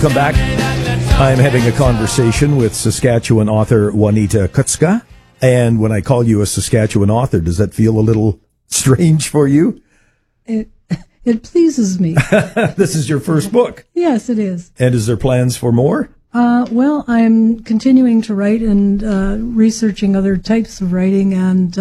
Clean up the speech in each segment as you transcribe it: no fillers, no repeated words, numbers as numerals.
Come back. I'm having a conversation with Saskatchewan author Juanita Kutzka. And when I call you a Saskatchewan author, does that feel a little strange for you? It pleases me. This is your first book. Yes, it is. And is there plans for more? Well, I'm continuing to write and researching other types of writing, and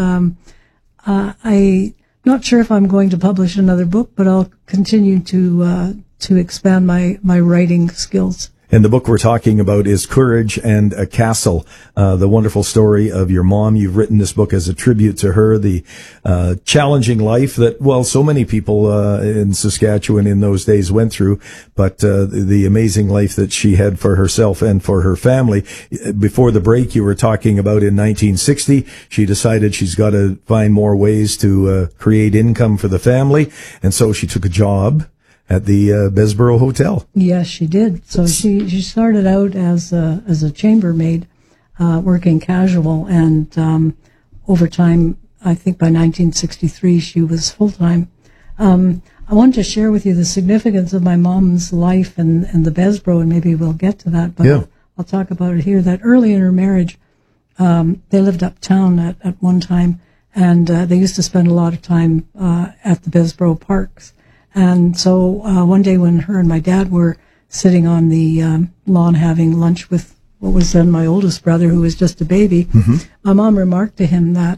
I'm not sure if I'm going to publish another book, but I'll continue to expand my writing skills. And the book we're talking about is Courage and a Castle, the wonderful story of your mom. You've written this book as a tribute to her, the challenging life that, well, so many people in Saskatchewan in those days went through, but the amazing life that she had for herself and for her family. Before the break, you were talking about in 1960, she decided she's got to find more ways to create income for the family, and so she took a job at the Bessborough Hotel. Yes, she did. So she started out as a chambermaid, working casual, and over time, I think by 1963, she was full-time. I wanted to share with you the significance of my mom's life and the Bessborough, and maybe we'll get to that, but yeah. I'll talk about it here. That early in her marriage, they lived uptown at one time, and they used to spend a lot of time at the Bessborough parks. And so one day when her and my dad were sitting on the lawn having lunch with what was then my oldest brother, who was just a baby, my mom remarked to him that,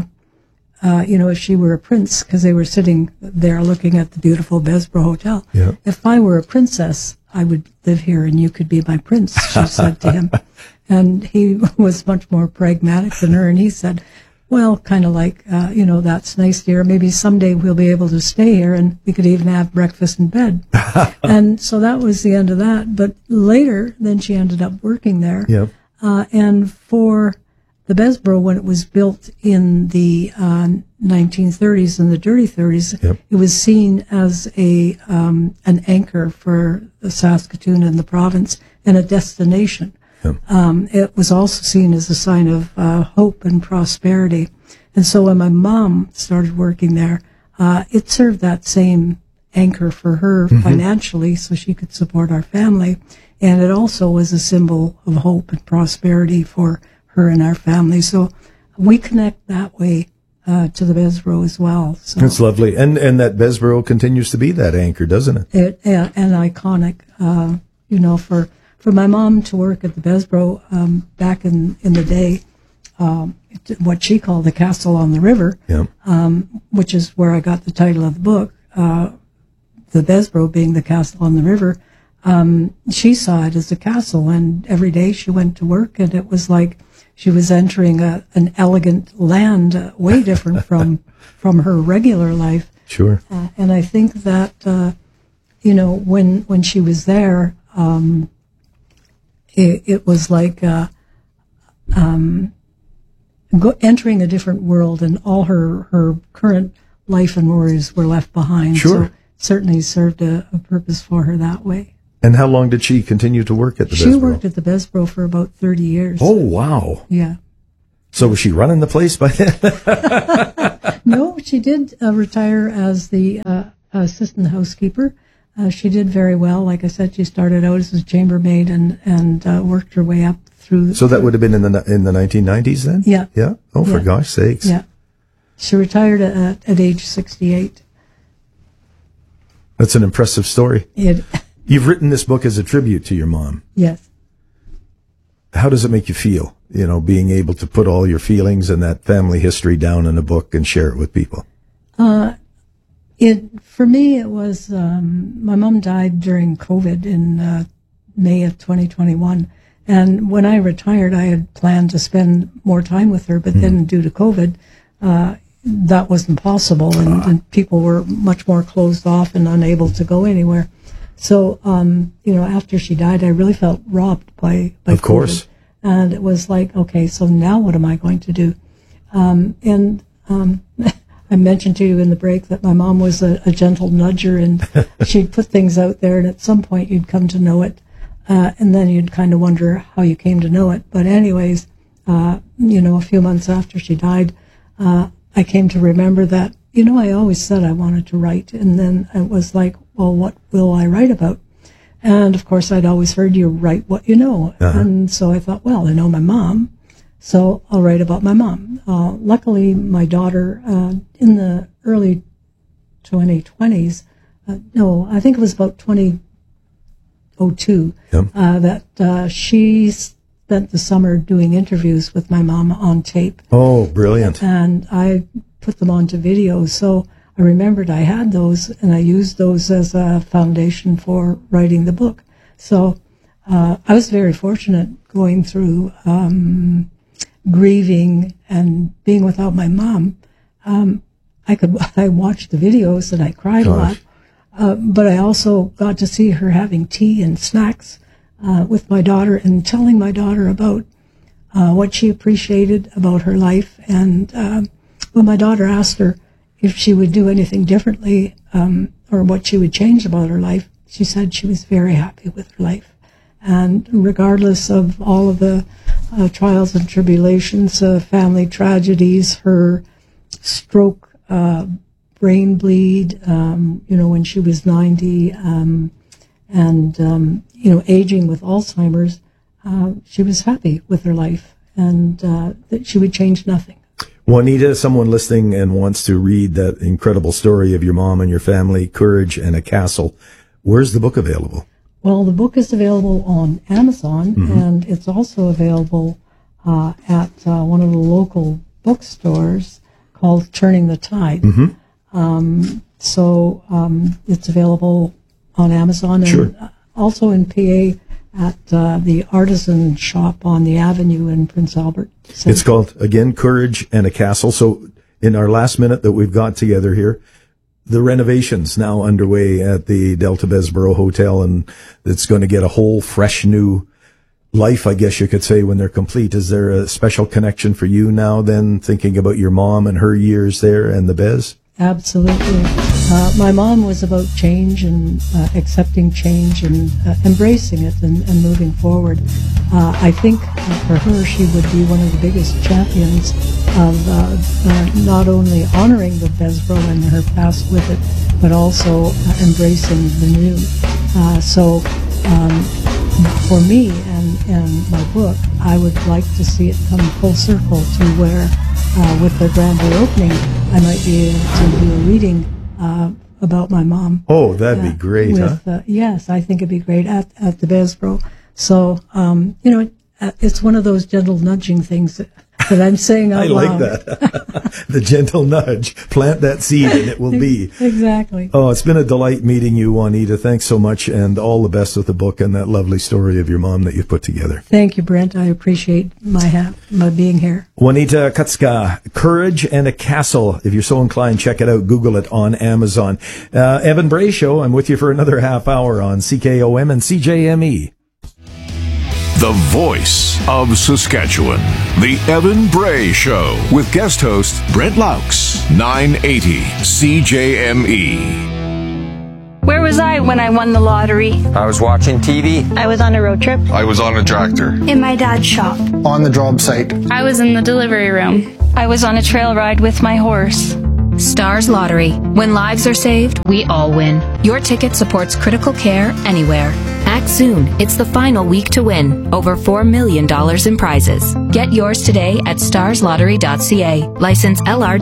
if she were a prince, because they were sitting there looking at the beautiful Bessborough Hotel, yeah. If I were a princess, I would live here and you could be my prince, she said to him. And he was much more pragmatic than her, and he said, well, kind of like, that's nice, dear. Maybe someday we'll be able to stay here and we could even have breakfast in bed. And so that was the end of that. But later, then she ended up working there. Yep. And for the Bessborough, when it was built in the 1930s and the dirty 30s, yep. It was seen as an anchor for the Saskatoon and the province and a destination. It was also seen as a sign of hope and prosperity. And so when my mom started working there, it served that same anchor for her financially so she could support our family. And it also was a symbol of hope and prosperity for her and our family. So we connect that way to the Bessborough as well. So it's lovely. And that Bessborough continues to be that anchor, doesn't it? And iconic, for my mom to work at the Bessborough back in the day, what she called the Castle on the River, yeah. Which is where I got the title of the book, the Bessborough being the Castle on the River, she saw it as a castle, and every day she went to work, and it was like she was entering an elegant land, way different from her regular life. Sure. And I think that, when she was there, it was like entering a different world, and all her current life and worries were left behind. Sure. So certainly served a purpose for her that way. And how long did she continue to work at the Bessborough? She worked at the Bessborough for about 30 years. Oh, wow. Yeah. So was she running the place by then? No, she did retire as the assistant housekeeper. She did very well. Like I said, she started out as a chambermaid and worked her way up through. So that would have been in the 1990s then? Yeah. Yeah? Oh, for gosh sakes. Yeah. She retired at age 68. That's an impressive story. You've written this book as a tribute to your mom. Yes. How does it make you feel, being able to put all your feelings and that family history down in a book and share it with people? For me, it was, my mom died during COVID in May of 2021. And when I retired, I had planned to spend more time with her, but then due to COVID, that wasn't possible, and people were much more closed off and unable to go anywhere. So, after she died, I really felt robbed by of COVID. Course. And it was like, okay, so now what am I going to do? I mentioned to you in the break that my mom was a gentle nudger, and she'd put things out there, and at some point you'd come to know it, and then you'd kind of wonder how you came to know it. But anyways, a few months after she died, I came to remember that, I always said I wanted to write, and then it was like, well, what will I write about? And of course, I'd always heard you write what you know. And so I thought, well, I know my mom, so I'll write about my mom. Luckily, my daughter, in the early 2020s, I think it was about 2002, that she spent the summer doing interviews with my mom on tape. Oh, brilliant. And I put them onto video. So I remembered I had those, and I used those as a foundation for writing the book. So I was very fortunate going through grieving and being without my mom. I watched the videos and I cried a lot, but I also got to see her having tea and snacks with my daughter and telling my daughter about what she appreciated about her life. And when my daughter asked her if she would do anything differently or what she would change about her life, she said she was very happy with her life. And regardless of all of the trials and tribulations, family tragedies, her stroke, brain bleed, when she was 90, and aging with Alzheimer's, she was happy with her life, and that she would change nothing. Juanita, someone listening and wants to read that incredible story of your mom and your family, Courage and a Castle. Where's the book available? Well, the book is available on Amazon, and it's also available at one of the local bookstores called Turning the Tide. So it's available on Amazon and also in PA at the Artisan Shop on the Avenue in Prince Albert. It's called, again, Courage and a Castle. So in our last minute that we've got together here, the renovation's now underway at the Delta Bessborough Hotel, and it's going to get a whole fresh new life, I guess you could say, when they're complete. Is there a special connection for you now then, thinking about your mom and her years there and the Bez? Absolutely. My mom was about change and accepting change and embracing it and moving forward. I think for her, she would be one of the biggest champions of not only honoring the Bessborough and her past with it, but also embracing the new. So for me and my book, I would like to see it come full circle to where with the grand reopening, I might be able to do a reading about my mom. Oh, that'd be great, Yes, I think it'd be great at the Bessborough. So, it's one of those gentle nudging things that I'm saying out loud. I like that. The gentle nudge. Plant that seed and it will be. Exactly. Oh, it's been a delight meeting you, Juanita. Thanks so much, and all the best with the book and that lovely story of your mom that you've put together. Thank you, Brent. I appreciate my being here. Juanita Kutzka, Courage and a Castle. If you're so inclined, check it out. Google it on Amazon. Evan Bray Show. I'm with you for another half hour on CKOM and CJME. The voice of Saskatchewan. The Evan Bray Show with guest host Brent Laux, 980 CJME. Where was I when I won the lottery? I was watching TV. I was on a road trip. I was on a tractor. In my dad's shop. On the job site. I was in the delivery room. I was on a trail ride with my horse. Stars Lottery. When lives are saved, we all win. Your ticket supports critical care anywhere. Act soon. It's the final week to win. Over $4 million in prizes. Get yours today at starslottery.ca. License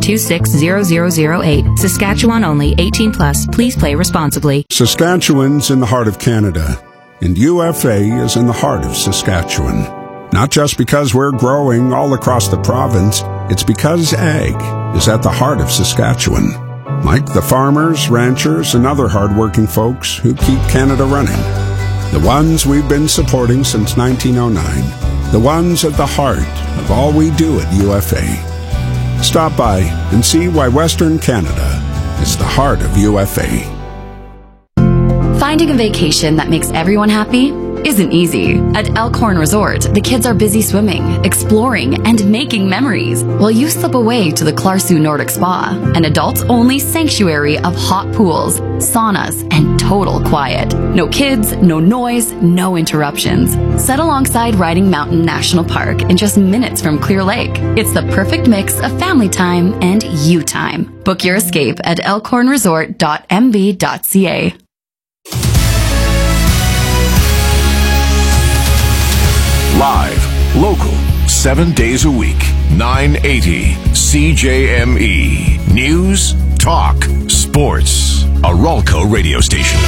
LR260008. Saskatchewan only. 18+. Please play responsibly. Saskatchewan's in the heart of Canada, and UFA is in the heart of Saskatchewan. Not just because we're growing all across the province, it's because ag is at the heart of Saskatchewan. Like the farmers, ranchers, and other hardworking folks who keep Canada running. The ones we've been supporting since 1909. The ones at the heart of all we do at UFA. Stop by and see why Western Canada is the heart of UFA. Finding a vacation that makes everyone happy isn't easy. At Elkhorn Resort, the kids are busy swimming, exploring, and making memories, while you slip away to the Clarsu Nordic Spa, an adults-only sanctuary of hot pools, saunas, and total quiet. No kids, no noise, no interruptions. Set alongside Riding Mountain National Park in just minutes from Clear Lake. It's the perfect mix of family time and you time. Book your escape at elkhornresort.mb.ca. Live, local, 7 days a week. 980 CJME. News, talk, sports. A Ralco radio station.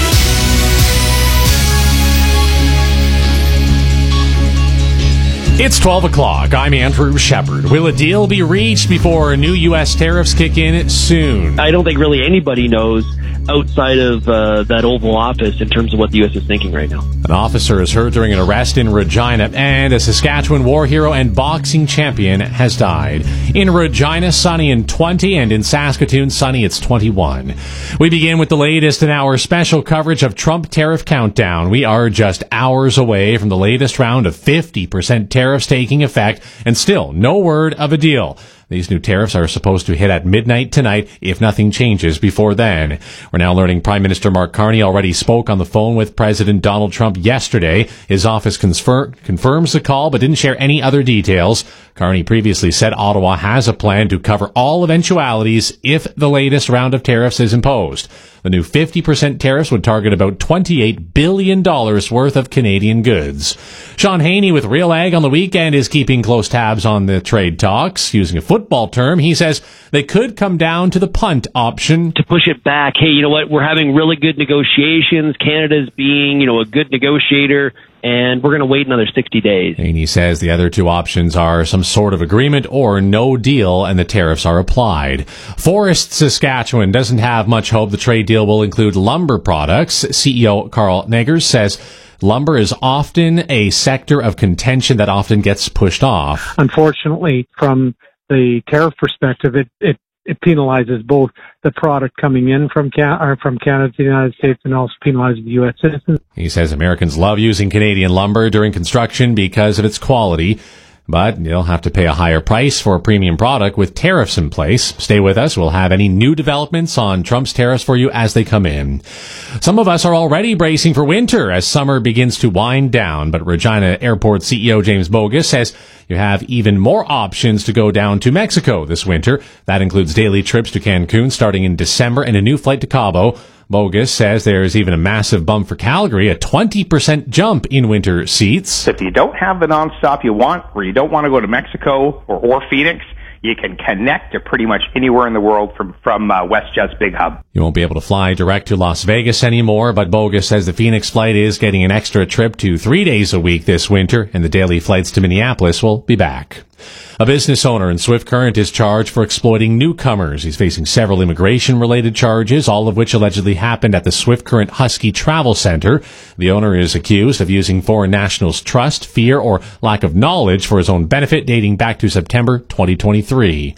It's 12 o'clock. I'm Andrew Shepard. Will a deal be reached before new U.S. tariffs kick in soon? I don't think really anybody knows outside of that Oval Office in terms of what the U.S. is thinking right now. An officer is hurt during an arrest in Regina, and a Saskatchewan war hero and boxing champion has died. In Regina, sunny and 20, and in Saskatoon, sunny, it's 21. We begin with the latest in our special coverage of Trump tariff countdown. We are just hours away from the latest round of 50% tariffs taking effect, and still no word of a deal. These new tariffs are supposed to hit at midnight tonight if nothing changes before then. We're now learning Prime Minister Mark Carney already spoke on the phone with President Donald Trump yesterday. His office confirms the call but didn't share any other details. Carney previously said Ottawa has a plan to cover all eventualities if the latest round of tariffs is imposed. The new 50% tariffs would target about $28 billion worth of Canadian goods. Sean Haney with Real Ag on the weekend is keeping close tabs on the trade talks. Using a football term, he says they could come down to the punt option. To push it back, hey, you know what, we're having really good negotiations. Canada's being, a good negotiator, and we're going to wait another 60 days. Haney says the other two options are some sort of agreement or no deal, and the tariffs are applied. Forest Saskatchewan doesn't have much hope the trade deal will include lumber products. CEO Carl Negers says lumber is often a sector of contention that often gets pushed off. Unfortunately, from the tariff perspective, it penalizes both the product coming in from Canada to the United States and also penalizes the U.S. citizens. He says Americans love using Canadian lumber during construction because of its quality, but you'll have to pay a higher price for a premium product with tariffs in place. Stay with us. We'll have any new developments on Trump's tariffs for you as they come in. Some of us are already bracing for winter as summer begins to wind down, but Regina Airport CEO James Bogus says you have even more options to go down to Mexico this winter. That includes daily trips to Cancun starting in December and a new flight to Cabo. Bogus says there's even a massive bump for Calgary, a 20% jump in winter seats. If you don't have the nonstop you want, or you don't want to go to Mexico or Phoenix, you can connect to pretty much anywhere in the world from WestJet's big hub. You won't be able to fly direct to Las Vegas anymore, but Bogus says the Phoenix flight is getting an extra trip to 3 days a week this winter, and the daily flights to Minneapolis will be back. A business owner in Swift Current is charged for exploiting newcomers. He's facing several immigration-related charges, all of which allegedly happened at the Swift Current Husky Travel Center. The owner is accused of using foreign nationals' trust, fear, or lack of knowledge for his own benefit dating back to September 2023.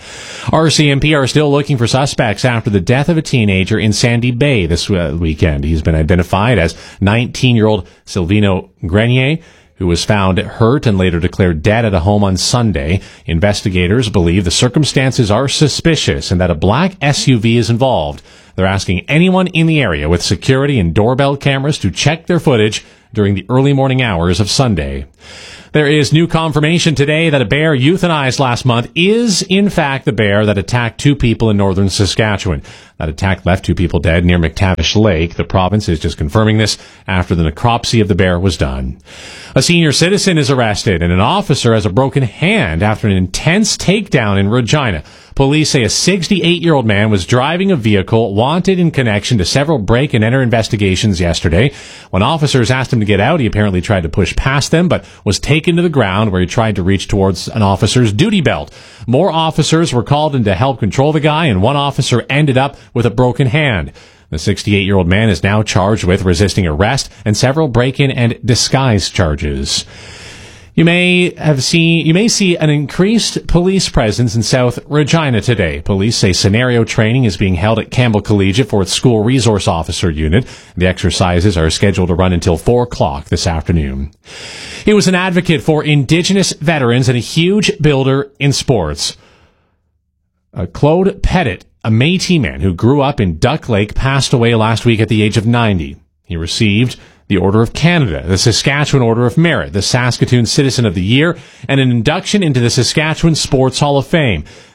RCMP are still looking for suspects after the death of a teenager in Sandy Bay this weekend. He's been identified as 19-year-old Silvino Grenier, who was found hurt and later declared dead at a home on Sunday. Investigators believe the circumstances are suspicious and that a black SUV is involved. They're asking anyone in the area with security and doorbell cameras to check their footage during the early morning hours of Sunday. There is new confirmation today that a bear euthanized last month is, in fact, the bear that attacked two people in northern Saskatchewan. That attack left two people dead near McTavish Lake. The province is just confirming this after the necropsy of the bear was done. A senior citizen is arrested, and an officer has a broken hand after an intense takedown in Regina. Police say a 68-year-old man was driving a vehicle wanted in connection to several break-and-enter investigations yesterday. When officers asked him to get out, he apparently tried to push past them, but was taken to the ground where he tried to reach towards an officer's duty belt. More officers were called in to help control the guy, and one officer ended up with a broken hand. The 68-year-old man is now charged with resisting arrest and several break-in and disguise charges. You may see an increased police presence in South Regina today. Police say scenario training is being held at Campbell Collegiate for its school resource officer unit. The exercises are scheduled to run until 4 o'clock this afternoon. He was an advocate for Indigenous veterans and a huge builder in sports. Claude Pettit, a Métis man who grew up in Duck Lake, passed away last week at the age of 90. He received the Order of Canada, the Saskatchewan Order of Merit, the Saskatoon Citizen of the Year, and an induction into the Saskatchewan Sports Hall of Fame.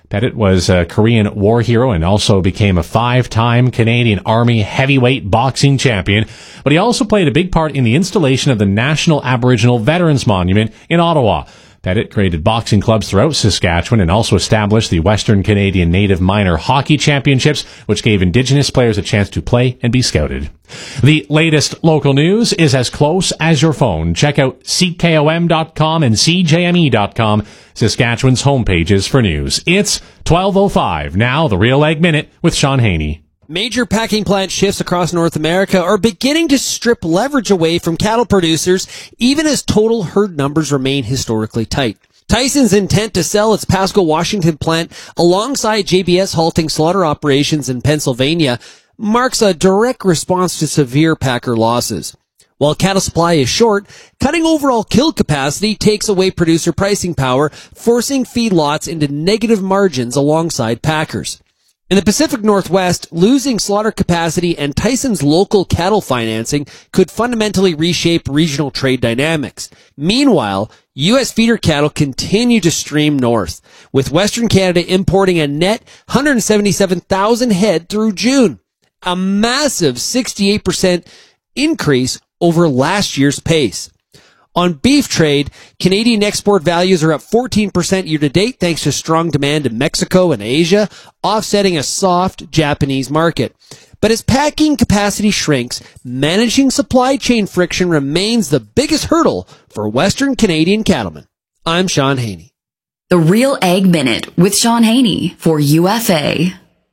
Pettit was a Korean war hero and also became a 5-time Canadian Army heavyweight boxing champion, but he also played a big part in the installation of the National Aboriginal Veterans Monument in Ottawa. Pettit created boxing clubs throughout Saskatchewan and also established the Western Canadian Native Minor Hockey Championships, which gave Indigenous players a chance to play and be scouted. The latest local news is as close as your phone. Check out CKOM.com and CJME.com, Saskatchewan's homepages for news. It's 12:05. Now, the Real Ag Minute with Sean Haney. Major packing plant shifts across North America are beginning to strip leverage away from cattle producers, even as total herd numbers remain historically tight. Tyson's intent to sell its Pasco, Washington plant alongside JBS halting slaughter operations in Pennsylvania marks a direct response to severe packer losses. While cattle supply is short, cutting overall kill capacity takes away producer pricing power, forcing feedlots into negative margins alongside packers. In the Pacific Northwest, losing slaughter capacity and Tyson's local cattle financing could fundamentally reshape regional trade dynamics. Meanwhile, U.S. feeder cattle continue to stream north, with Western Canada importing a net 177,000 head through June, a massive 68% increase over last year's pace. On beef trade, Canadian export values are up 14% year-to-date thanks to strong demand in Mexico and Asia, offsetting a soft Japanese market. But as packing capacity shrinks, managing supply chain friction remains the biggest hurdle for Western Canadian cattlemen. I'm Sean Haney. The Real Ag Minute with Sean Haney for UFA.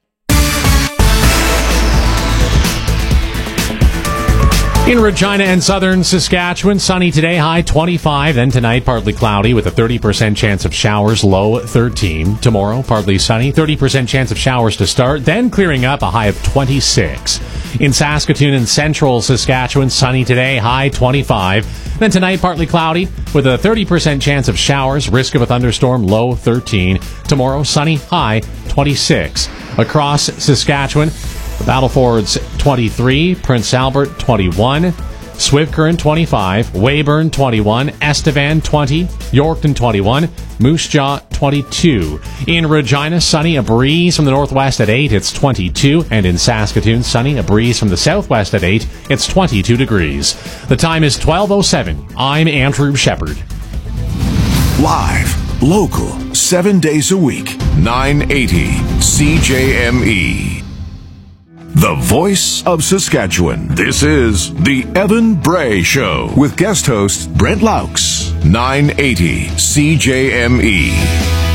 In Regina and southern Saskatchewan, sunny today, high 25. Then tonight, partly cloudy with a 30% chance of showers, low 13. Tomorrow, partly sunny, 30% chance of showers to start, then clearing up, a high of 26. In Saskatoon and central Saskatchewan, sunny today, high 25. Then tonight, partly cloudy with a 30% chance of showers, risk of a thunderstorm, low 13. Tomorrow, sunny, high 26. Across Saskatchewan, Battle Fords 23, Prince Albert 21, Swift Current 25, Weyburn 21, Estevan 20, Yorkton 21, Moose Jaw 22. In Regina, sunny, a breeze from the northwest at 8, it's 22. And in Saskatoon, sunny, a breeze from the southwest at 8, it's 22 degrees. The time is 12:07. I'm Andrew Shepard. Live, local, 7 days a week, 980 CJME. The voice of Saskatchewan. This is The Evan Bray Show with guest host Brent Laux, 980 CJME.